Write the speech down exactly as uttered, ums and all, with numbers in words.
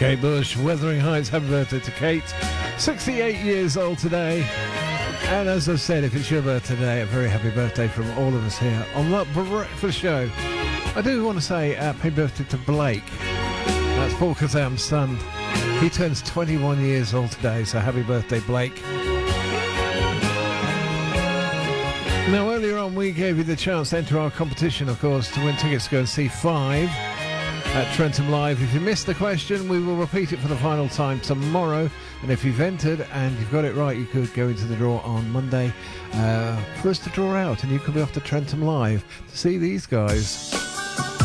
Kate Bush, Wuthering Heights. Happy birthday to Kate. sixty-eight years old today. And as I said, if it's your birthday today, a very happy birthday from all of us here on The Breakfast Show. I do want to say uh, happy birthday to Blake. That's Paul Kazam's son. He turns twenty-one years old today, so happy birthday, Blake. Now, earlier on, we gave you the chance to enter our competition, of course, to win tickets to go and see Five at Trentham Live. If you missed the question, we will repeat it for the final time tomorrow. And if you've entered and you've got it right, you could go into the draw on Monday uh, for us to draw out, and you could be off to Trentham Live to see these guys.